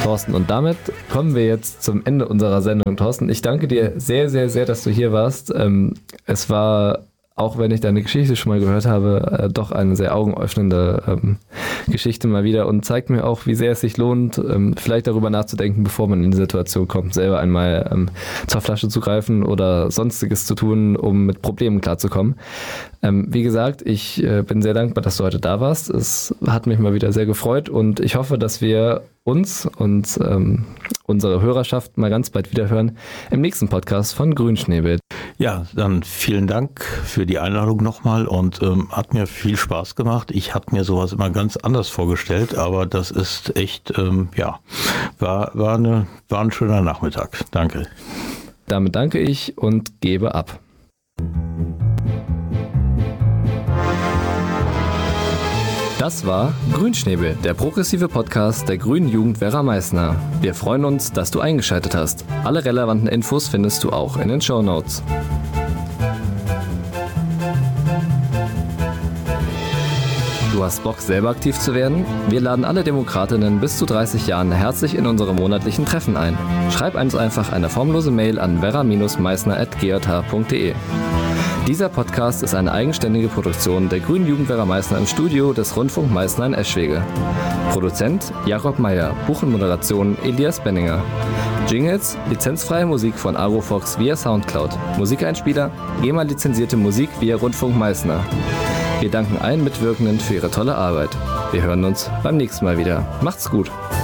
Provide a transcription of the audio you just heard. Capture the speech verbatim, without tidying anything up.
Thorsten, und damit kommen wir jetzt zum Ende unserer Sendung. Thorsten, ich danke dir sehr, sehr, sehr, dass du hier warst. Ähm, es war, auch wenn ich deine Geschichte schon mal gehört habe, äh, doch eine sehr augenöffnende ähm, Geschichte mal wieder und zeigt mir auch, wie sehr es sich lohnt, ähm, vielleicht darüber nachzudenken, bevor man in die Situation kommt, selber einmal ähm, zur Flasche zu greifen oder sonstiges zu tun, um mit Problemen klarzukommen. Ähm, wie gesagt, ich äh, bin sehr dankbar, dass du heute da warst. Es hat mich mal wieder sehr gefreut und ich hoffe, dass wir uns und ähm, unsere Hörerschaft mal ganz bald wieder hören im nächsten Podcast von Grünschnäbel. Ja, dann vielen Dank für die Einladung nochmal und ähm, hat mir viel Spaß gemacht. Ich hatte mir sowas immer ganz anders vorgestellt, aber das ist echt, ähm, ja, war, war, eine, war ein schöner Nachmittag. Danke. Damit danke ich und gebe ab. Das war Grünschnäbel, der progressive Podcast der Grünen Jugend Werra-Meißner. Wir freuen uns, dass du eingeschaltet hast. Alle relevanten Infos findest du auch in den Shownotes. Du hast Bock, selber aktiv zu werden? Wir laden alle Demokratinnen bis zu dreißig Jahren herzlich in unsere monatlichen Treffen ein. Schreib uns einfach eine formlose Mail an werra meißner at g j h punkt d e. Dieser Podcast ist eine eigenständige Produktion der Grünen Jugend Werra-Meißner im Studio des Rundfunk Meißner in Eschwege. Produzent Jakob Meyer, Buch und Moderation Elias Benninger. Jingles, lizenzfreie Musik von Agrofox via Soundcloud. Musikeinspieler, GEMA-lizenzierte Musik via Rundfunk Meißner. Wir danken allen Mitwirkenden für ihre tolle Arbeit. Wir hören uns beim nächsten Mal wieder. Macht's gut!